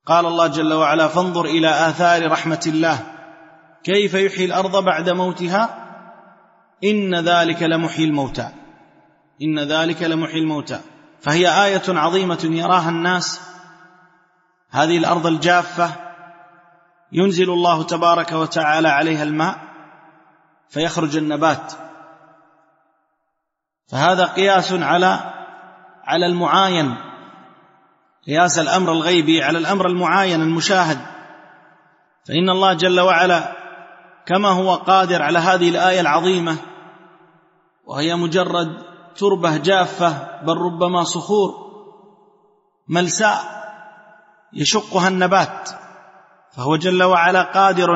قال الله جل وعلا: فانظر إلى آثار رحمة الله كيف يحيي الأرض بعد موتها إن ذلك لمحيي الموتى. إن ذلك لمحيي الموتى. فهي آية عظيمة يراها الناس. هذه الأرض الجافة ينزل الله تبارك وتعالى عليها الماء فيخرج النبات. فهذا قياس على المعاين، قياس الأمر الغيبي على الأمر المعاين المشاهد. فإن الله جل وعلا كما هو قادر على هذه الآية العظيمة، وهي مجرد تربة جافة بل ربما صخور ملساء يشقها النبات، فهو جل وعلا قادر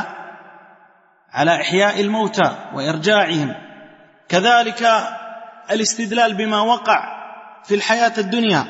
على إحياء الموتى وإرجاعهم. كذلك الاستدلال بما وقع في الحياة الدنيا،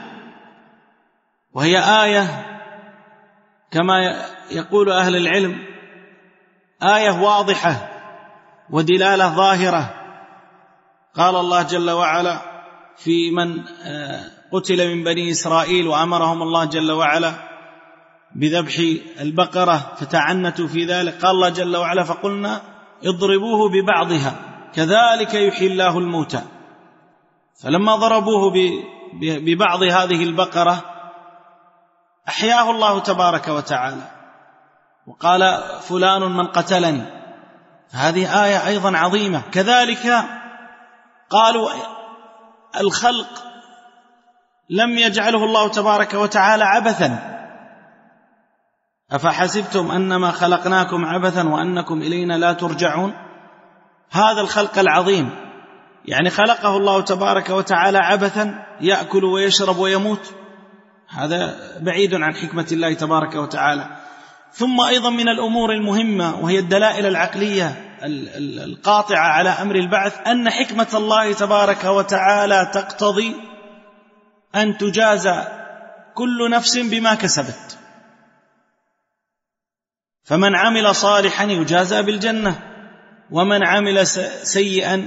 وهي آية كما يقول أهل العلم آية واضحة ودلالة ظاهرة. قال الله جل وعلا في من قتل من بني إسرائيل وأمرهم الله جل وعلا بذبح البقرة فتعنتوا في ذلك، قال الله جل وعلا: فقلنا اضربوه ببعضها كذلك يحيي الله الموتى. فلما ضربوه ببعض هذه البقرة أحياه الله تبارك وتعالى، وقال: فلان من قتلني. هذه آية أيضا عظيمة. كذلك قالوا الخلق لم يجعله الله تبارك وتعالى عبثا، أفحسبتم أنما خلقناكم عبثا وأنكم إلينا لا ترجعون. هذا الخلق العظيم يعني خلقه الله تبارك وتعالى عبثا يأكل ويشرب ويموت؟ هذا بعيد عن حكمة الله تبارك وتعالى. ثم أيضا من الأمور المهمة وهي الدلائل العقلية القاطعة على أمر البعث، أن حكمة الله تبارك وتعالى تقتضي أن تجازى كل نفس بما كسبت، فمن عمل صالحا يجازى بالجنة، ومن عمل سيئا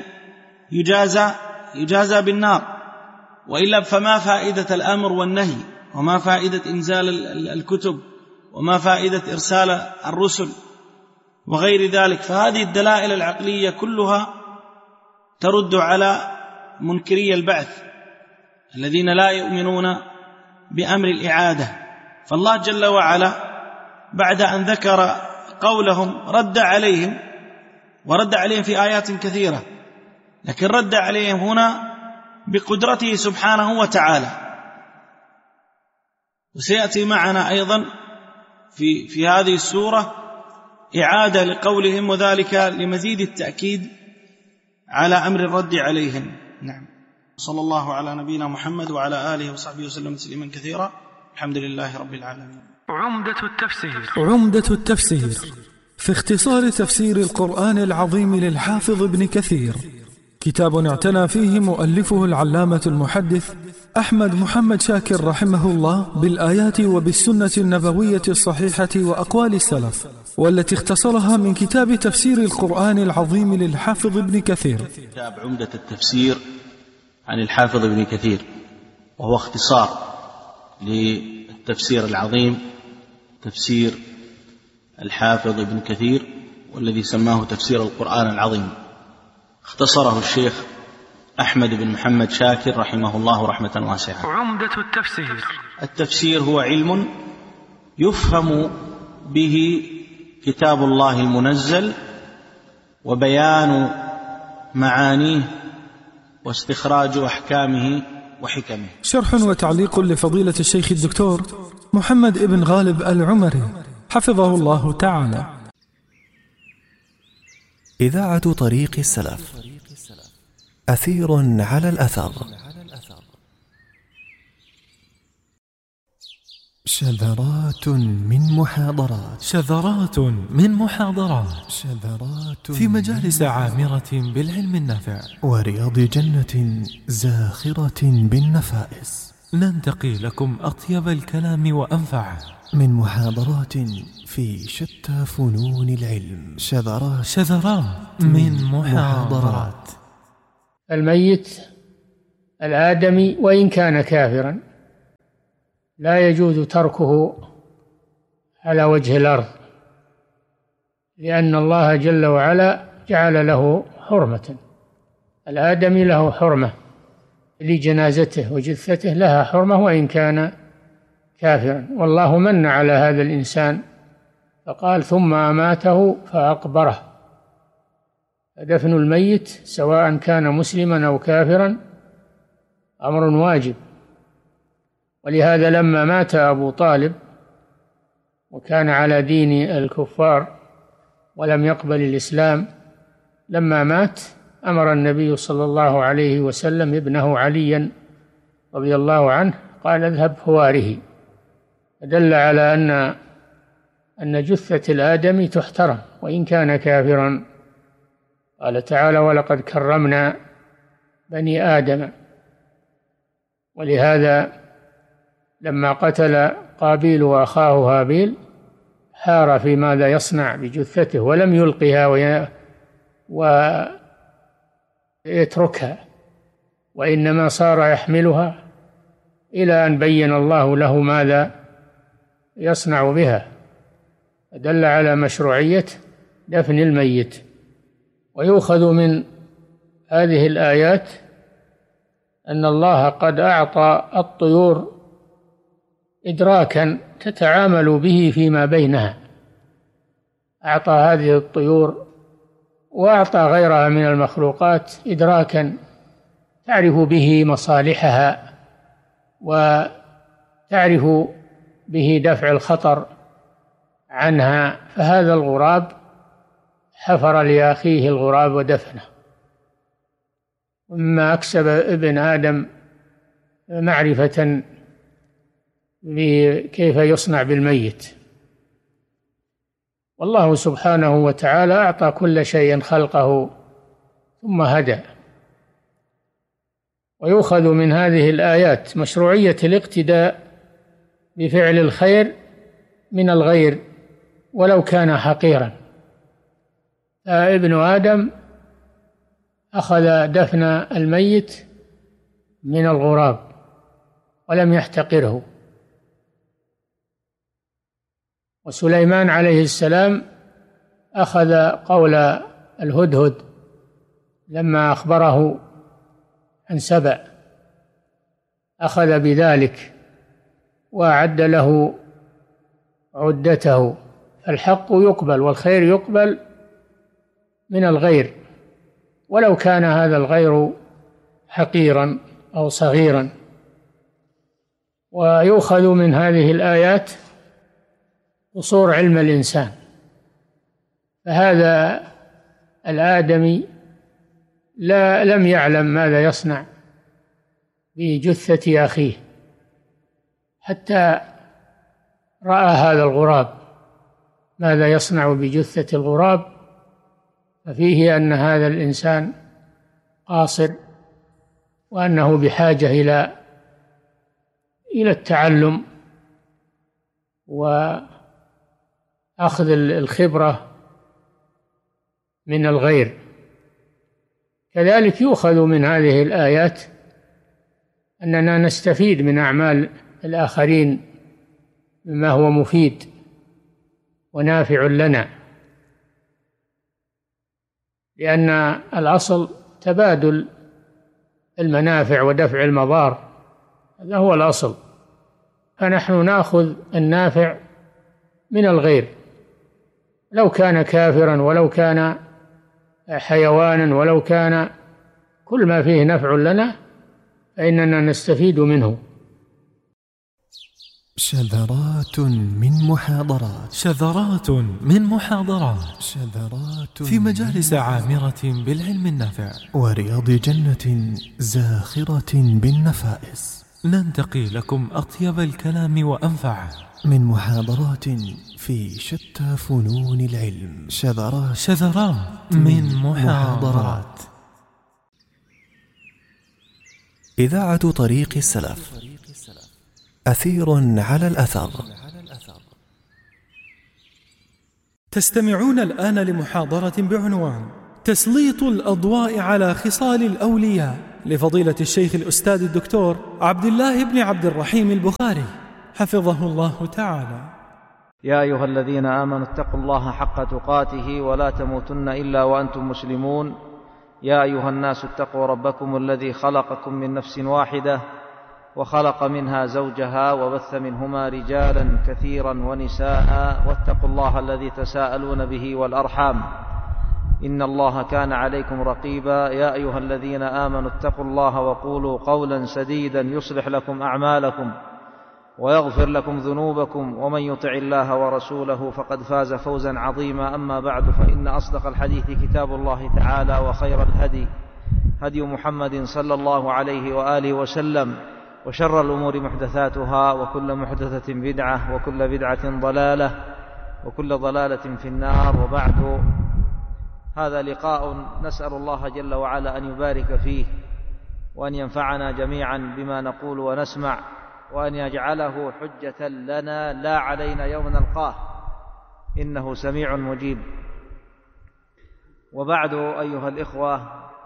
يجازى بالنار. وإلا فما فائدة الأمر والنهي، وما فائدة إنزال الكتب، وما فائدة إرسال الرسل وغير ذلك. فهذه الدلائل العقلية كلها ترد على منكري البعث الذين لا يؤمنون بأمر الإعادة. فالله جل وعلا بعد أن ذكر قولهم رد عليهم، ورد عليهم في آيات كثيرة، لكن رد عليهم هنا بقدرته سبحانه وتعالى. وسيأتي معنا أيضا في هذه السورة إعادة لقولهم، وذلك لمزيد التأكيد على أمر الرد عليهم. نعم. صلى الله على نبينا محمد وعلى آله وصحبه وسلم تسليما كثيرا. الحمد لله رب العالمين. عمدة التفسير في اختصار تفسير القرآن العظيم للحافظ ابن كثير، كتاب اعتنى فيه مؤلفه العلامة المحدث أحمد محمد شاكر رحمه الله بالآيات وبالسنة النبوية الصحيحة وأقوال السلف، والتي اختصرها من كتاب تفسير القرآن العظيم للحافظ ابن كثير. كتاب عمدة التفسير عن الحافظ ابن كثير، وهو اختصار للتفسير العظيم تفسير الحافظ ابن كثير، والذي سماه تفسير القرآن العظيم. اختصره الشيخ أحمد بن محمد شاكر رحمه الله رحمة واسعة. عمدة التفسير هو علم يفهم به كتاب الله المنزل، وبيان معانيه، واستخراج أحكامه وحكمه. شرح وتعليق لفضيلة الشيخ الدكتور محمد ابن غالب العمري حفظه الله تعالى. إذاعة طريق السلف، أثير على الأثر. شذرات من محاضرات في مجالس عامرة بالعلم النافع ورياض جنة زاخرة بالنفائس، ننتقي لكم أطيب الكلام وأنفعه من محاضرات في شتى فنون العلم. شذرات من محاضرات. الميت الآدمي وإن كان كافرا لا يجوز تركه على وجه الأرض، لأن الله جل وعلا جعل له حرمة. الآدمي له حرمة لجنازته وجثته لها حرمة وإن كان كافرا، والله من على هذا الإنسان فقال ثم أماته فأقبره. دفن الميت سواء كان مسلما أو كافرا أمر واجب. ولهذا لما مات أبو طالب وكان على دين الكفار ولم يقبل الإسلام، لما مات أمر النبي صلى الله عليه وسلم ابنه عليا رضي الله عنه قال اذهب فواره، دل على أن جثة الآدمي تحترم وإن كان كافرا. قال تعالى ولقد كرمنا بني آدم. ولهذا لما قتل قابيل وأخاه هابيل حار في ماذا يصنع بجثته ولم يلقها ويتركها، وإنما صار يحملها إلى أن بين الله له ماذا يصنع بها، دل على مشروعية دفن الميت. ويؤخذ من هذه الآيات أن الله قد أعطى الطيور إدراكا تتعامل به فيما بينها، أعطى هذه الطيور وأعطى غيرها من المخلوقات إدراكا تعرف به مصالحها وتعرف به دفع الخطر عنها. فهذا الغراب حفر لأخيه الغراب ودفنه، ومما أكسب ابن آدم معرفة بكيف يصنع بالميت. والله سبحانه وتعالى أعطى كل شيء خلقه ثم هدى. ويؤخذ من هذه الآيات مشروعية الاقتداء بفعل الخير من الغير ولو كان حقيرا. ابن آدم أخذ دفن الميت من الغراب ولم يحتقره، وسليمان عليه السلام أخذ قول الهدهد لما أخبره عن سبأ، أخذ بذلك وأعد له عدته. فالحق يقبل والخير يقبل من الغير ولو كان هذا الغير حقيرا أو صغيرا. ويؤخذ من هذه الآيات قصور علم الإنسان، فهذا الآدمي لم يعلم ماذا يصنع بجثة أخيه حتى رأى هذا الغراب ماذا يصنع بجثة الغراب، ففيه أن هذا الإنسان قاصر وأنه بحاجة إلى التعلم وأخذ الخبرة من الغير. كذلك يؤخذ من هذه الآيات أننا نستفيد من أعمال الآخرين بما هو مفيد ونافع لنا، لأن الأصل تبادل المنافع ودفع المضار، هذا هو الأصل. فنحن نأخذ النافع من الغير لو كان كافرا ولو كان حيوانا ولو كان كل ما فيه نفع لنا فإننا نستفيد منه. شذرات من محاضرات في مجالس عامرة بالعلم النافع ورياض جنة زاخرة بالنفائس. ننتقي لكم أطيب الكلام وأنفعه من محاضرات في شتى فنون العلم. شذرات من محاضرات. إذاعة طريق السلف، أثير على الأثر. تستمعون الآن لمحاضرة بعنوان تسليط الأضواء على خصال الأولياء لفضيلة الشيخ الأستاذ الدكتور عبد الله بن عبد الرحيم البخاري حفظه الله تعالى. يا أيها الذين آمنوا اتقوا الله حق تقاته ولا تموتن إلا وأنتم مسلمون. يا أيها الناس اتقوا ربكم الذي خلقكم من نفس واحدة وخلق منها زوجها وبث منهما رجالا كثيرا ونساء، واتقوا الله الذي تساءلون به والأرحام إن الله كان عليكم رقيبا. يا أيها الذين آمنوا اتقوا الله وقولوا قولا سديدا يصلح لكم أعمالكم ويغفر لكم ذنوبكم، ومن يطع الله ورسوله فقد فاز فوزا عظيما. أما بعد، فإن أصدق الحديث كتاب الله تعالى، وخير الهدي هدي محمد صلى الله عليه وآله وسلم، وشر الأمور محدثاتها، وكل محدثة بدعة، وكل بدعة ضلالة، وكل ضلالة في النار. وبعد، هذا لقاء نسأل الله جل وعلا أن يبارك فيه، وأن ينفعنا جميعا بما نقول ونسمع، وأن يجعله حجة لنا لا علينا يوم نلقاه، إنه سميع مجيب. وبعد، أيها الإخوة،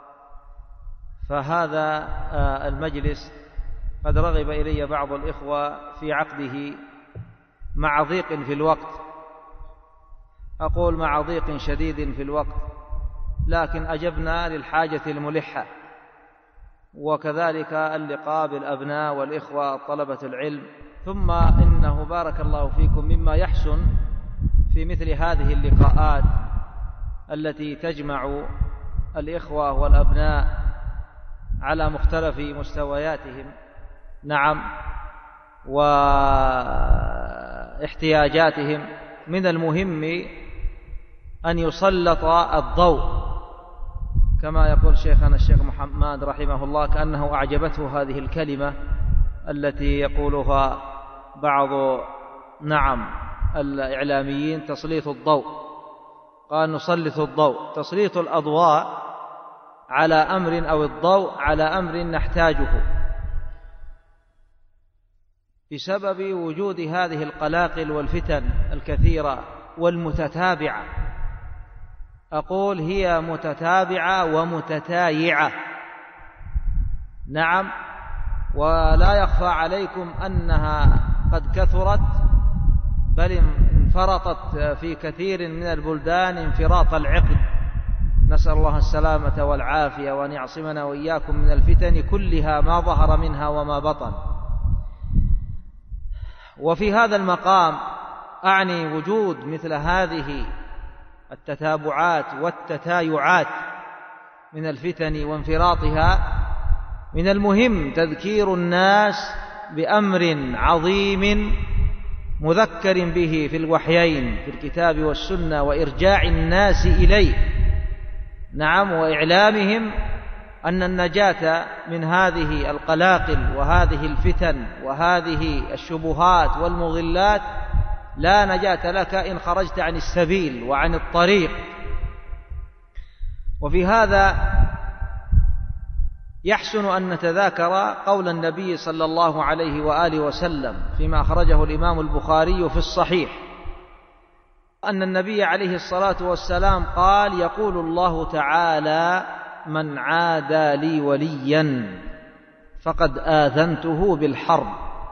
فهذا المجلس قد رغب إلي بعض الإخوة في عقده مع ضيق في الوقت، أقول مع ضيق شديد في الوقت، لكن أجبنا للحاجة الملحة، وكذلك اللقاء بالأبناء والإخوة طلبة العلم. ثم إنه بارك الله فيكم مما يحسن في مثل هذه اللقاءات التي تجمع الإخوة والأبناء على مختلف مستوياتهم، نعم، واحتياجاتهم، من المهم أن يسلط الضوء كما يقول شيخنا الشيخ محمد رحمه الله، كأنه أعجبته هذه الكلمة التي يقولها بعض الإعلاميين، تسليط الضوء. قال نسلط الضوء، تسليط الأضواء على أمر أو الضوء على أمر نحتاجه بسبب وجود هذه القلاقل والفتن الكثيرة والمتتابعة. أقول هي متتابعة ومتتايعة، نعم، ولا يخفى عليكم أنها قد كثرت، بل انفرطت في كثير من البلدان انفراط العقد. نسأل الله السلامة والعافية، وأن يعصمنا وإياكم من الفتن كلها ما ظهر منها وما بطن. وفي هذا المقام أعني وجود مثل هذه التتابعات والتتايعات من الفتن وانفراطها، من المهم تذكير الناس بأمر عظيم مذكر به في الوحيين في الكتاب والسنة، وإرجاع الناس إليه، نعم، وإعلامهم أن النجاة من هذه القلاقل وهذه الفتن وهذه الشبهات والمضلات لا نجاة لك إن خرجت عن السبيل وعن الطريق. وفي هذا يحسن أن نتذاكر قول النبي صلى الله عليه وآله وسلم فيما أخرجه الإمام البخاري في الصحيح، أن النبي عليه الصلاة والسلام قال: يقول الله تعالى: من عادى لي وليا فقد آذنته بالحرب،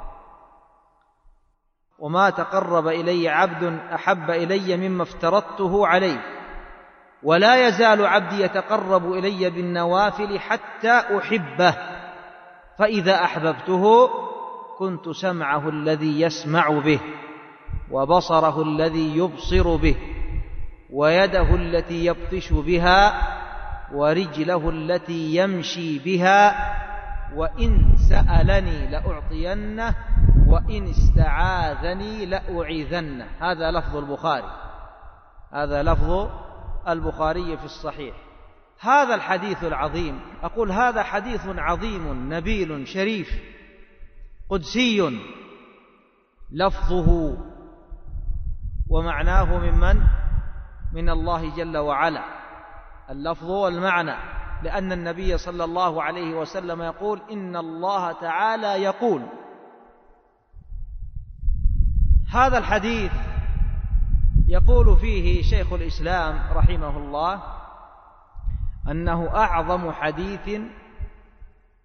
وما تقرب إلي عبد أحب إلي مما افترضته عليه، ولا يزال عبدي يتقرب إلي بالنوافل حتى أحبه، فإذا أحببته كنت سمعه الذي يسمع به، وبصره الذي يبصر به، ويده التي يبطش بها، ورجله التي يمشي بها، وإن سألني لأعطينه، وإن استعاذني لأعيذنه. هذا لفظ البخاري، هذا لفظ البخاري في الصحيح. هذا الحديث العظيم، أقول هذا حديث عظيم نبيل شريف قدسي، لفظه ومعناه من الله جل وعلا، اللفظ والمعنى، لأن النبي صلى الله عليه وسلم يقول: إن الله تعالى يقول. هذا الحديث يقول فيه شيخ الإسلام رحمه الله أنه أعظم حديث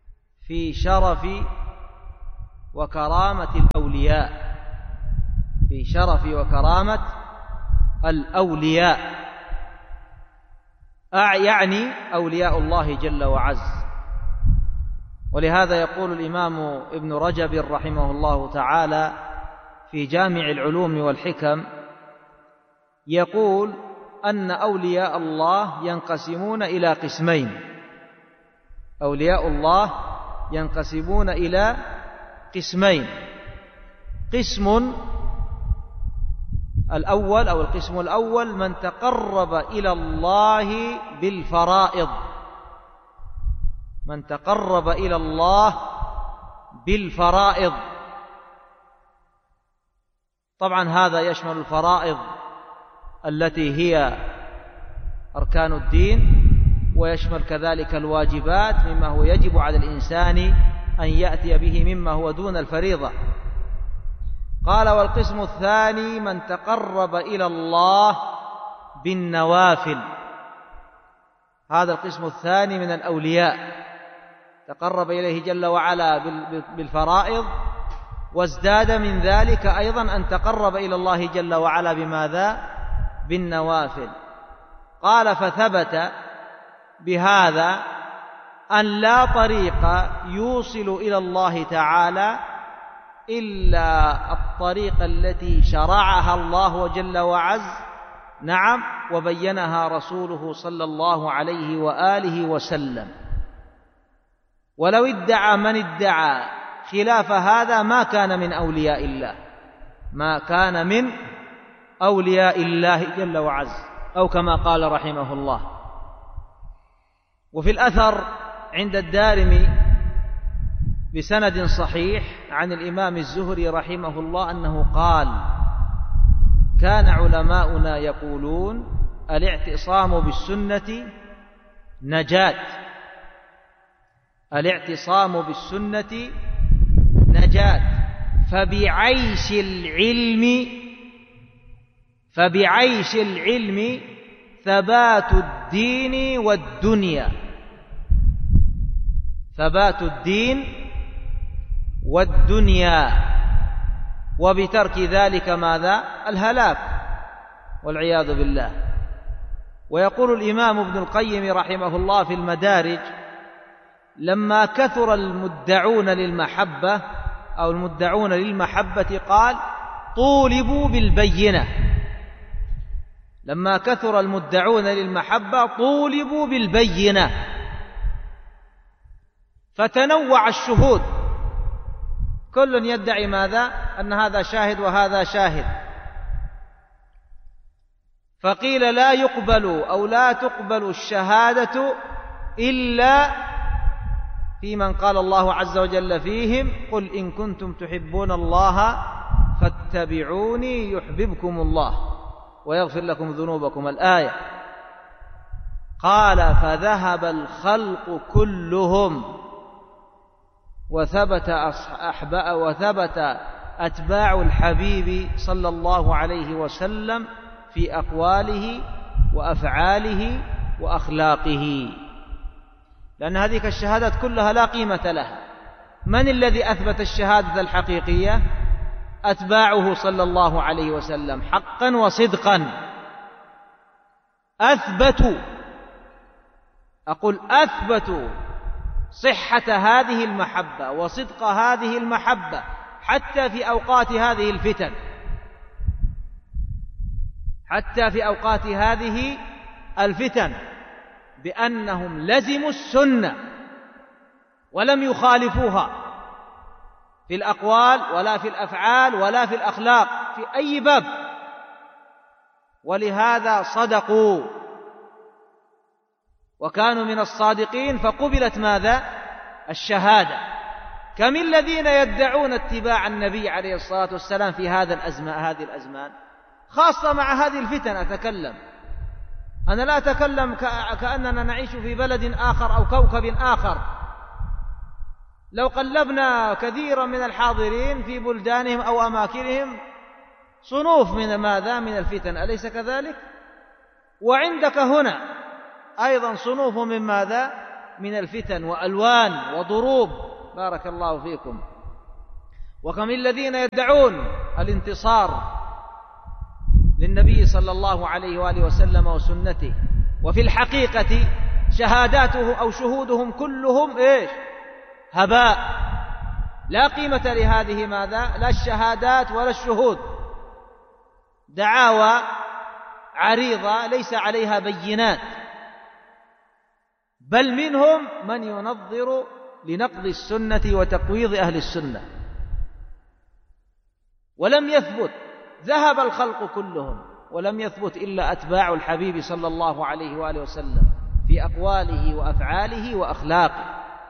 في شرف وكرامة الأولياء، بشرف وكرامة الأولياء، يعني أولياء الله جل وعز. ولهذا يقول الإمام ابن رجب رحمه الله تعالى في جامع العلوم والحكم، يقول أن أولياء الله ينقسمون إلى قسمين. أولياء الله ينقسمون إلى قسمين: قسم الأول أو القسم الأول من تقرب إلى الله بالفرائض، من تقرب إلى الله بالفرائض. طبعا هذا يشمل الفرائض التي هي أركان الدين، ويشمل كذلك الواجبات مما هو يجب على الإنسان أن يأتي به مما هو دون الفريضة. قال: والقسم الثاني من تقرب إلى الله بالنوافل. هذا القسم الثاني من الأولياء، تقرب إليه جل وعلا بالفرائض، وازداد من ذلك أيضا أن تقرب إلى الله جل وعلا بماذا؟ بالنوافل. قال: فثبت بهذا أن لا طريق يوصل إلى الله تعالى إلا الطريقة التي شرعها الله جل وعز، نعم، وبينها رسوله صلى الله عليه وآله وسلم. ولو ادعى من ادعى خلاف هذا ما كان من أولياء الله، ما كان من أولياء الله جل وعز، أو كما قال رحمه الله. وفي الأثر عند الدارمي بسند صحيح عن الإمام الزهري رحمه الله أنه قال: كان علماؤنا يقولون الاعتصام بالسنة نجاة، الاعتصام بالسنة نجاة، فبعيش العلم ثبات الدين والدنيا، ثبات الدين والدنيا، وبترك ذلك ماذا؟ الهلاك والعياذ بالله. ويقول الإمام ابن القيم رحمه الله في المدارج: لما كثر المدعون للمحبة أو المدعون للمحبة قال: طولبوا بالبينة. لما كثر المدعون للمحبة طولبوا بالبينة، فتنوع الشهود، كل يدعي ماذا؟ أن هذا شاهد وهذا شاهد. فقيل: لا يقبل أو لا تقبل الشهادة إلا في من قال الله عز وجل فيهم: قل إن كنتم تحبون الله فاتبعوني يحببكم الله ويغفر لكم ذنوبكم، الآية. قال: فذهب الخلق كلهم وثبت أتباع الحبيب صلى الله عليه وسلم في أقواله وأفعاله وأخلاقه، لأن هذه الشهادات كلها لا قيمة لها. من الذي أثبت الشهادة الحقيقية؟ أتباعه صلى الله عليه وسلم حقا وصدقا. أثبتوا صحة هذه المحبة وصدق هذه المحبة حتى في أوقات هذه الفتن، حتى في أوقات هذه الفتن، بأنهم لزموا السنة ولم يخالفوها في الأقوال ولا في الأفعال ولا في الأخلاق في أي باب، ولهذا صدقوا وكانوا من الصادقين، فقبلت ماذا؟ الشهادة. كم الذين يدعون اتباع النبي عليه الصلاة والسلام في هذه الأزمان، خاصة مع هذه الفتن. أنا لا أتكلم كأننا نعيش في بلد آخر أو كوكب آخر. لو قلبنا كثيرا من الحاضرين في بلدانهم أو أماكنهم صنوف من ماذا؟ من الفتن، أليس كذلك؟ وعندك هنا أيضا صنوف من ماذا؟ من الفتن وألوان وضروب، بارك الله فيكم. وكم الذين يدعون الانتصار للنبي صلى الله عليه وآله وسلم وسنته. وفي الحقيقة شهاداته أو شهودهم كلهم إيش؟ هباء، لا قيمة لهذه ماذا؟ لا الشهادات ولا الشهود، دعاوى عريضة ليس عليها بينات، بل منهم من ينظر لنقض السنة وتقويض أهل السنة. ولم يثبت، ذهب الخلق كلهم ولم يثبت إلا أتباع الحبيب صلى الله عليه وآله وسلم في أقواله وأفعاله وأخلاقه.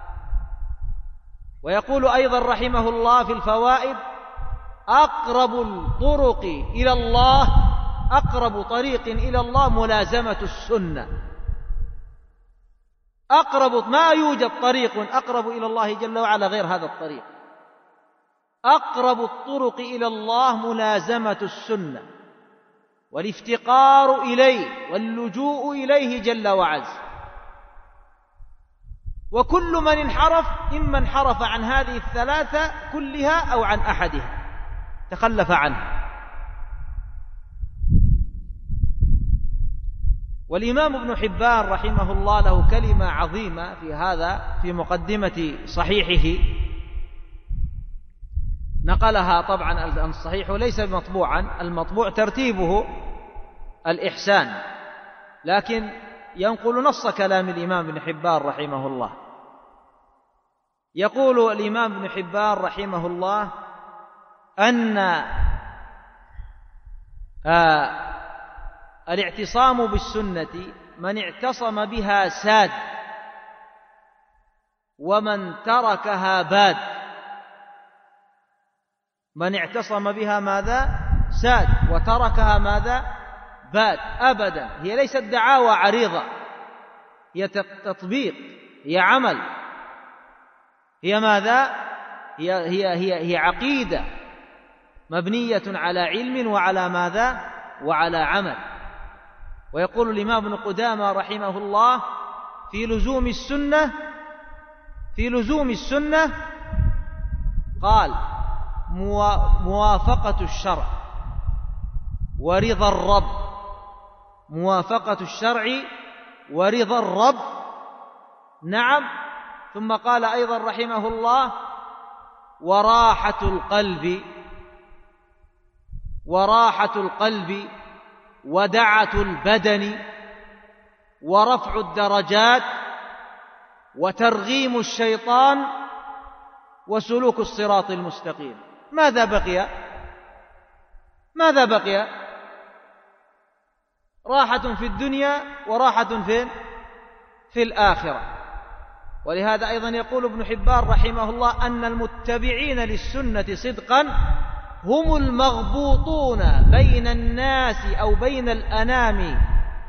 ويقول أيضا رحمه الله في الفوائد: أقرب الطرق إلى الله، أقرب طريق إلى الله ملازمة السنة. ما يوجد طريق أقرب إلى الله جل وعلا غير هذا الطريق. أقرب الطرق إلى الله ملازمة السنة والافتقار إليه واللجوء إليه جل وعز. وكل من انحرف إما انحرف عن هذه الثلاثة كلها أو عن أحدها، تخلف عنها. والإمام ابن حبان رحمه الله له كلمة عظيمة في هذا في مقدمة صحيحه، نقلها طبعا الصحيح ليس مطبوعا، المطبوع ترتيبه الإحسان، لكن ينقل نص كلام الإمام ابن حبان رحمه الله. يقول الإمام ابن حبان رحمه الله أن الاعتصام بالسنة من اعتصم بها ساد، ومن تركها باد. من اعتصم بها ماذا؟ ساد، وتركها ماذا؟ باد. أبدا، هي ليست دعاوى عريضة، هي تطبيق، هي عمل، هي ماذا؟ هي عقيدة مبنية على علم وعلى ماذا؟ وعلى عمل. ويقول الإمام ابن قدامة رحمه الله في لزوم السنة قال: موافقة الشرع ورضا الرب، موافقة الشرع ورضا الرب. نعم. ثم قال أيضا رحمه الله: وراحة القلب ودعة البدن ورفع الدرجات وترغيم الشيطان وسلوك الصراط المستقيم. ماذا بقي؟ راحة في الدنيا وراحة في الآخرة. ولهذا أيضا يقول ابن حبان رحمه الله أن المتبعين للسنة صدقا هم المغبوطون بين الناس أو بين الأنام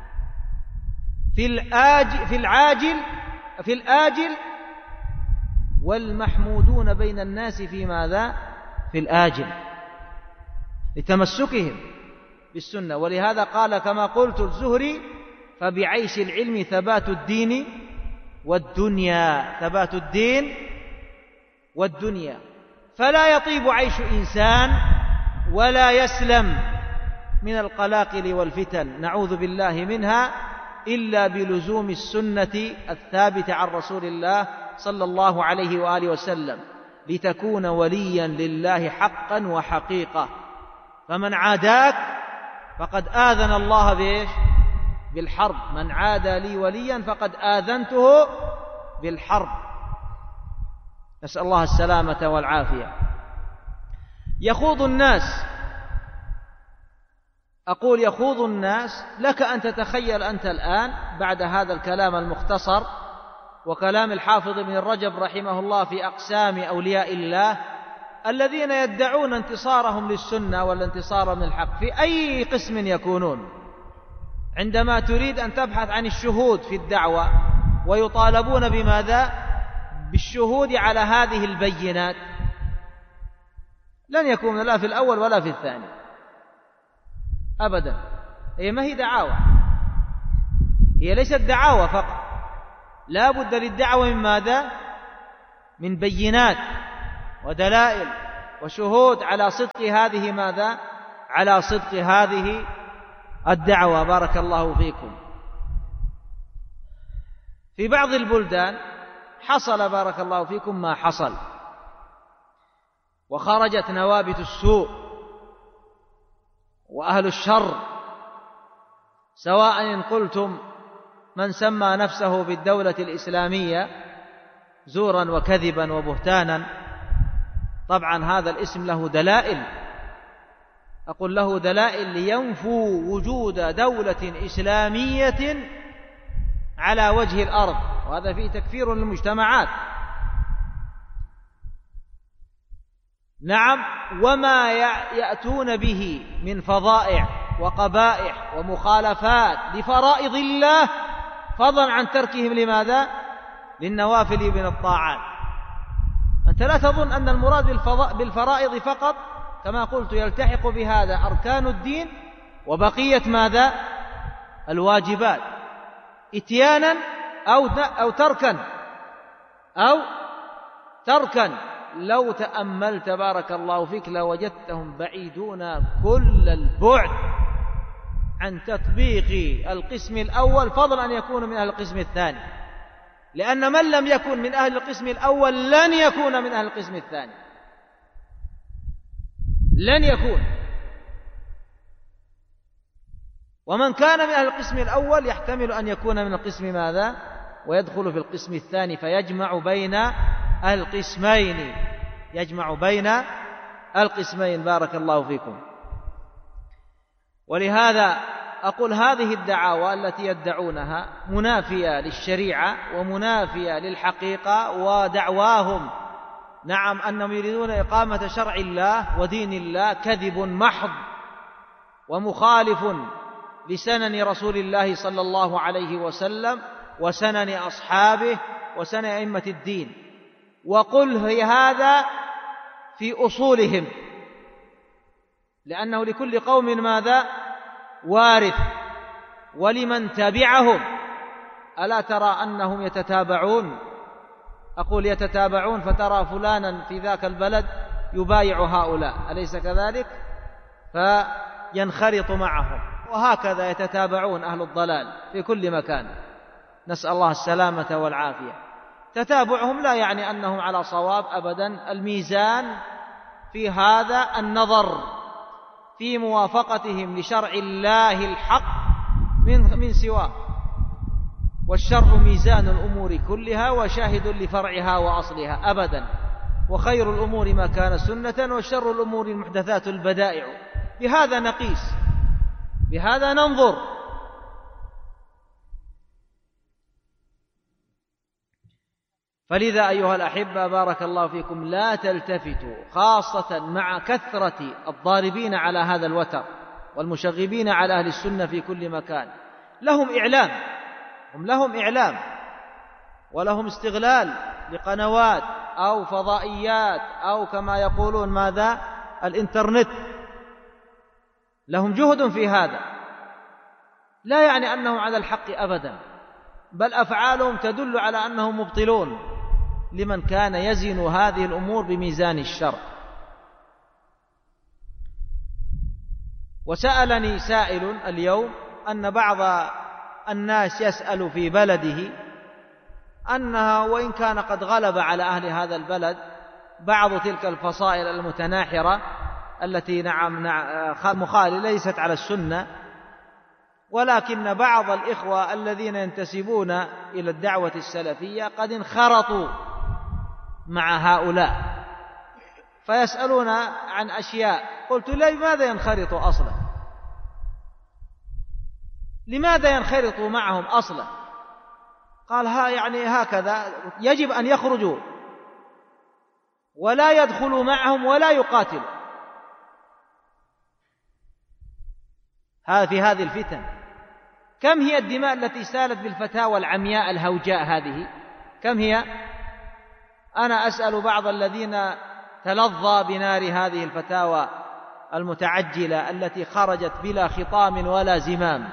في الآجل والمحمودون بين الناس في ماذا؟ في الآجل، لتمسكهم بالسنة. ولهذا قال كما قلت الزهري: فبعيش العلم ثبات الدين والدنيا، ثبات الدين والدنيا. فلا يطيب عيش إنسان ولا يسلم من القلاقل والفتن، نعوذ بالله منها، إلا بلزوم السنة الثابتة عن رسول الله صلى الله عليه وآله وسلم، لتكون وليا لله حقا وحقيقة. فمن عاداك فقد آذن الله بإيش؟ بالحرب. من عادى لي وليا فقد آذنته بالحرب. نسأل الله السلامة والعافية. يخوض الناس، لك أن تتخيل أنت الآن بعد هذا الكلام المختصر وكلام الحافظ ابن رجب رحمه الله في أقسام أولياء الله الذين يدعون انتصارهم للسنة والانتصار من الحق، في أي قسم يكونون؟ عندما تريد أن تبحث عن الشهود في الدعوة ويطالبون بماذا؟ بالشهود على هذه البينات، لن يكون لا في الأول ولا في الثاني أبدا. هي ما هي دعاوى، هي ليست دعاوى فقط، لا بد للدعوة من ماذا؟ من بينات ودلائل وشهود على صدق هذه ماذا؟ على صدق هذه الدعوة. بارك الله فيكم. في بعض البلدان حصل بارك الله فيكم ما حصل، وخرجت نوابت السوء وأهل الشر، سواء إن قلتم من سمى نفسه بالدولة الإسلامية زورا وكذبا وبهتانا. طبعا هذا الاسم له دلائل، أقول له دلائل لينفوا وجود دولة إسلامية على وجه الأرض، وهذا فيه تكفير للمجتمعات. نعم، وما يأتون به من فضائع وقبائح ومخالفات لفرائض الله، فضلا عن تركهم لماذا؟ للنوافل من الطاعات. أنت لا تظن أن المراد بالفرائض فقط، كما قلت يلتحق بهذا أركان الدين وبقية ماذا؟ الواجبات، إتيانا أو تركا. لو تأملت بارك الله فيك لوجدتهم بعيدون كل البعد عن تطبيق القسم الأول، فضلا أن يكونوا من أهل القسم الثاني، لأن من لم يكن من أهل القسم الأول لن يكون من أهل القسم الثاني، لن يكون. ومن كان من أهل القسم الأول يحتمل أن يكون من القسم ماذا؟ ويدخل في القسم الثاني، فيجمع بين القسمين، يجمع بين القسمين. بارك الله فيكم. ولهذا أقول هذه الدعاوى التي يدعونها منافية للشريعة ومنافية للحقيقة، ودعواهم نعم أنهم يريدون إقامة شرع الله ودين الله كذب محض ومخالف لسنن رسول الله صلى الله عليه وسلم وسنن أصحابه وسنن أئمة الدين. وقل هي هذا في أصولهم، لأنه لكل قوم ماذا؟ وارث، ولمن تبعهم. ألا ترى أنهم يتتابعون؟ أقول يتتابعون، فترى فلانا في ذاك البلد يبايع هؤلاء، أليس كذلك؟ فينخرط معهم، وهكذا يتتابعون أهل الضلال في كل مكان، نسأل الله السلامة والعافية. تتابعهم لا يعني أنهم على صواب أبدا. الميزان في هذا النظر في موافقتهم لشرع الله الحق من سواه، والشرع ميزان الأمور كلها وشاهد لفرعها وأصلها أبدا، وخير الأمور ما كان سنة وشر الأمور المحدثات البدائع. بهذا نقيس، بهذا ننظر. فلذا أيها الأحبة بارك الله فيكم لا تلتفتوا، خاصة مع كثرة الضاربين على هذا الوتر والمشغبين على أهل السنة في كل مكان. لهم إعلام، هم لهم إعلام ولهم استغلال لقنوات أو فضائيات أو كما يقولون ماذا؟ الإنترنت. لهم جهد في هذا، لا يعني أنهم على الحق أبدا، بل أفعالهم تدل على أنهم مبطلون لمن كان يزن هذه الأمور بميزان الشرع. وسألني سائل اليوم أن بعض الناس يسأل في بلده أنها وإن كان قد غلب على أهل هذا البلد بعض تلك الفصائل المتناحرة التي نعم مخالفة ليست على السنة، ولكن بعض الإخوة الذين ينتسبون إلى الدعوة السلفية قد انخرطوا مع هؤلاء، فيسألون عن أشياء. قلت لماذا ينخرطوا أصلا؟ لماذا ينخرطوا معهم أصلا؟ قال يعني هكذا يجب أن يخرجوا ولا يدخلوا معهم ولا يقاتلوا. في هذه الفتن كم هي الدماء التي سالت بالفتاوى العمياء الهوجاء هذه؟ كم هي؟ أنا أسأل بعض الذين تلظى بنار هذه الفتاوى المتعجلة التي خرجت بلا خطام ولا زمام.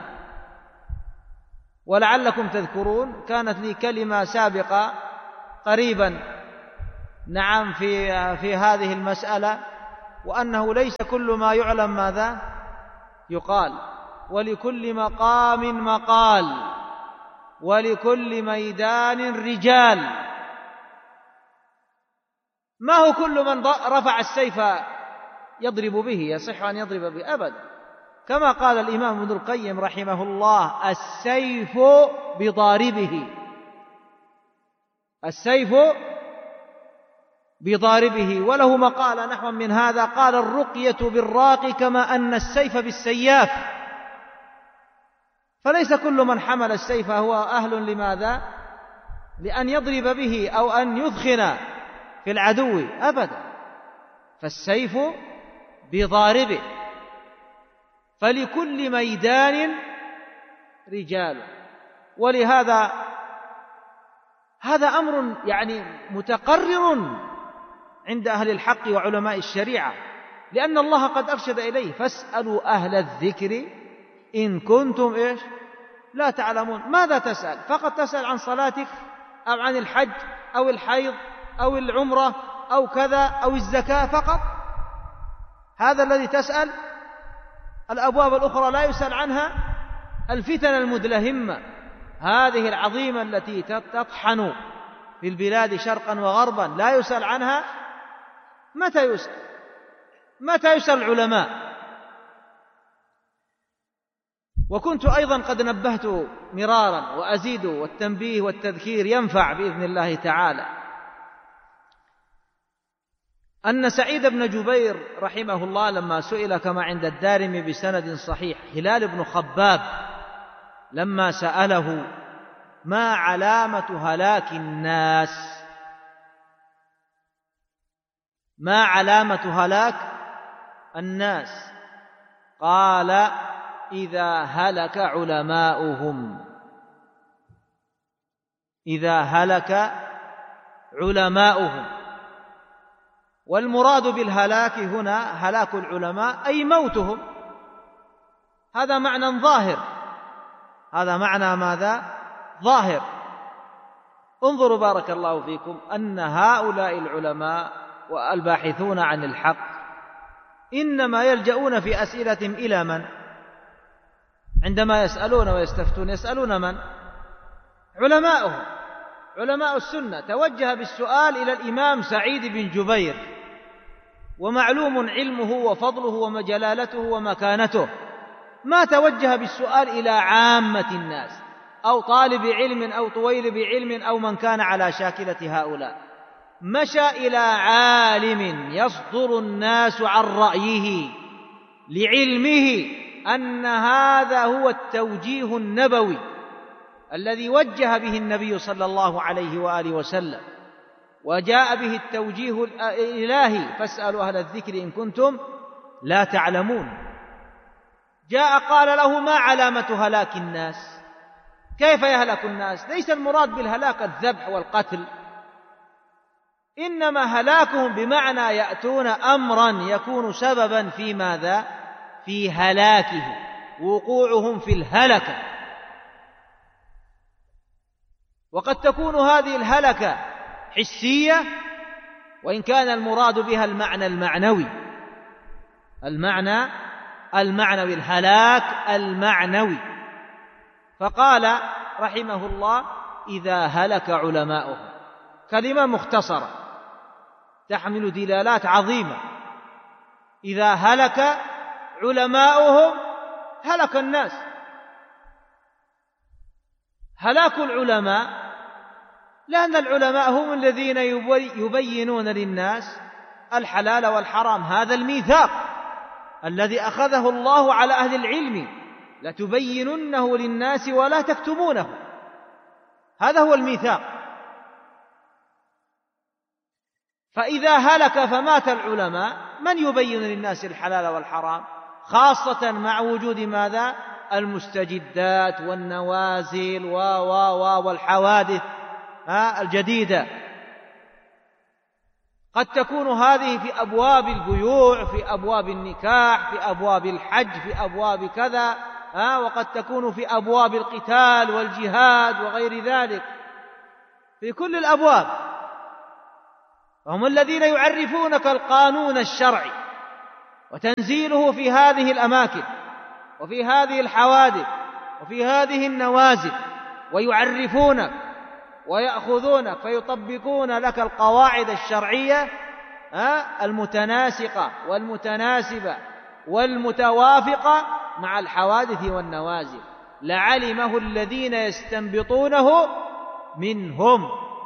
ولعلكم تذكرون كانت لي كلمة سابقة قريبا نعم في هذه المسألة، وأنه ليس كل ما يعلم ماذا يقال، ولكل مقام مقال، ولكل ميدان رجال. ما هو كل من رفع السيف يضرب به يصح أن يضرب به أبدا، كما قال الإمام ابن القيم رحمه الله: السيف بضاربه، السيف بضاربه. وله مقالة نحو من هذا، قال: الرقية بالراقي كما أن السيف بالسياف. فليس كل من حمل السيف هو أهل لماذا؟ لأن يضرب به أو أن يثخن في العدو أبدا، فالسيف بضاربه. فلكل ميدان رجال. ولهذا هذا أمر يعني متقرر عند أهل الحق وعلماء الشريعة، لأن الله قد أرشد إليه: فاسألوا أهل الذكر إن كنتم لا تعلمون. ماذا تسأل؟ فقط تسأل عن صلاتك أو عن الحج أو الحيض أو العمرة أو كذا أو الزكاة فقط؟ هذا الذي تسأل؟ الأبواب الأخرى لا يسأل عنها؟ الفتن المدلهمة هذه العظيمة التي تطحن في البلاد شرقا وغربا لا يسأل عنها؟ متى يسأل؟ متى يسأل العلماء؟ وكنت أيضا قد نبهت مرارا وأزيد، والتنبيه والتذكير ينفع بإذن الله تعالى، أن سعيد بن جبير رحمه الله لما سئل كما عند الدارمي بسند صحيح هلال بن خباب لما سأله: ما علامة هلاك الناس؟ ما علامة هلاك الناس؟ قال: إذا هلك علماؤهم. إذا هلك علماؤهم. والمراد بالهلاك هنا هلاك العلماء أي موتهم. هذا معنى ظاهر. هذا معنى ماذا؟ ظاهر. انظروا بارك الله فيكم أن هؤلاء العلماء والباحثون عن الحق إنما يلجؤون في أسئلتهم إلى من؟ عندما يسألون ويستفتون يسألون من؟ علماؤهم، علماء السنة. توجه بالسؤال إلى الإمام سعيد بن جبير، ومعلوم علمه وفضله ومجلالته ومكانته، ما توجه بالسؤال إلى عامة الناس أو طالب علم أو طويلب علم أو من كان على شاكلة هؤلاء. مشى إلى عالم يصدر الناس عن رأيه لعلمه أن هذا هو التوجيه النبوي الذي وجه به النبي صلى الله عليه وآله وسلم، وجاء به التوجيه الإلهي: فاسألوا أهل الذكر إن كنتم لا تعلمون. جاء قال له: ما علامة هلاك الناس؟ كيف يهلك الناس؟ ليس المراد بالهلاك الذبح والقتل، إنما هلاكهم بمعنى يأتون أمرا يكون سببا في ماذا؟ في هلاكه، وقوعهم في الهلكة. وقد تكون هذه الهلكة حسية، وإن كان المراد بها المعنى المعنوي، المعنى المعنوي، الهلاك المعنوي. فقال رحمه الله: إذا هلك علماؤهم. كلمة مختصرة تحمل دلالات عظيمة. إذا هلك علماؤهم هلك الناس. هلاك العلماء لأن العلماء هم الذين يبينون للناس الحلال والحرام. هذا الميثاق الذي أخذه الله على أهل العلم: لتبيننه للناس ولا تكتمونه. هذا هو الميثاق. فإذا هلك فمات العلماء، من يبين للناس الحلال والحرام؟ خاصة مع وجود ماذا؟ المستجدات والنوازل والحوادث الجديدة. قد تكون هذه في أبواب البيوع، في أبواب النكاح، في أبواب الحج، في أبواب كذا، وقد تكون في أبواب القتال والجهاد وغير ذلك، في كل الأبواب. هم الذين يعرفونك القانون الشرعي وتنزيله في هذه الأماكن، وفي هذه الحوادث وفي هذه النوازل، ويعرفونك ويأخذونك فيطبقون لك القواعد الشرعية المتناسقة والمتناسبة والمتوافقة مع الحوادث والنوازل، لعلمه الذين يستنبطونه منهم.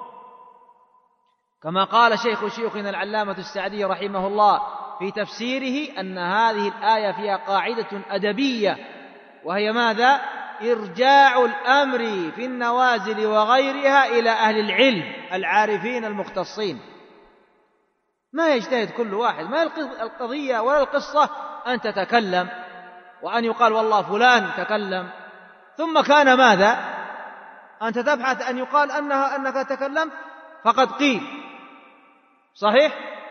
كما قال شيخنا العلامة السعدي رحمه الله في تفسيره أن هذه الآية فيها قاعدة أدبية، وهي ماذا؟ إرجاع الأمر في النوازل وغيرها إلى أهل العلم العارفين المختصين. ما يجتهد كل واحد، ما القضية ولا القصة أن تتكلم وأن يقال والله فلان تكلم ثم كان ماذا؟ أنت تبحث أن يقال أنك تكلمت فقد قيل. صحيح؟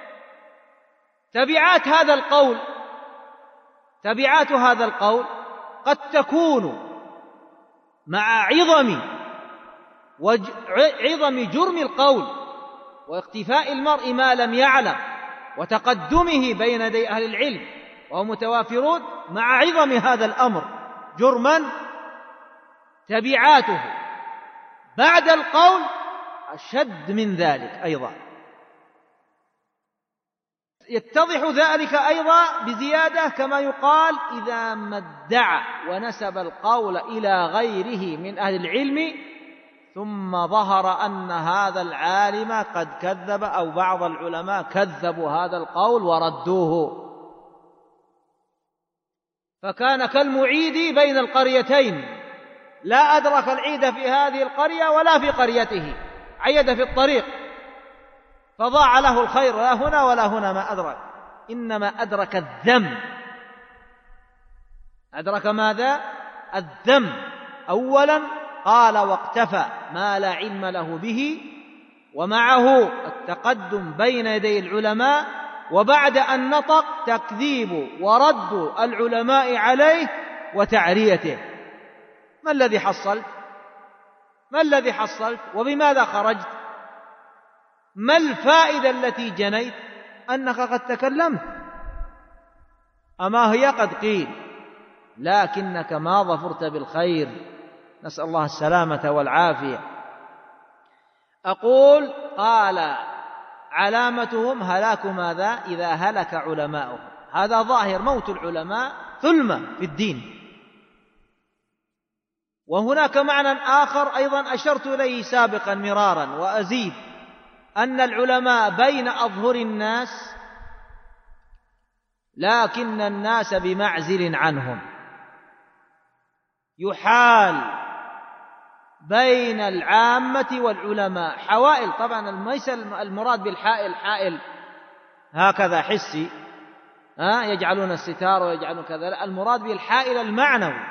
تبعات هذا القول قد تكون مع عظم جرم القول واختفاء المرء ما لم يعلم وتقدمه بين يدي أهل العلم وهم متوافرون، مع عظم هذا الأمر جرما تبعاته بعد القول أشد من ذلك أيضا. يتضح ذلك أيضا بزيادة كما يقال إذا ما ادعى ونسب القول إلى غيره من أهل العلم ثم ظهر أن هذا العالم قد كذب أو بعض العلماء كذبوا هذا القول وردوه، فكان كالمعيد بين القريتين، لا أدرك العيد في هذه القرية ولا في قريته، عيد في الطريق فضاع له الخير لا هنا ولا هنا ما أدرك، إنما أدرك الذم. أدرك ماذا؟ الذم. أولا قال واقتفى ما لا علم له به، ومعه التقدم بين يدي العلماء، وبعد أن نطق تكذيب ورد العلماء عليه وتعريته. ما الذي حصلت وبماذا خرجت؟ ما الفائدة التي جنيت؟ أنك قد تكلمت، أما هي قد قيل، لكنك ما ظفرت بالخير، نسأل الله السلامة والعافية. أقول قال علامتهم هلاك ماذا؟ إذا هلك علماؤهم. هذا ظاهر موت العلماء ثلمة في الدين. وهناك معنى آخر أيضا أشرت إليه سابقا مرارا وأزيد، أن العلماء بين أظهر الناس لكن الناس بمعزل عنهم، يحال بين العامة والعلماء حوائل. طبعا ليس المراد بالحائل حائل هكذا حسي يجعلون الستار ويجعلون كذا، لا، المراد بالحائل المعنوي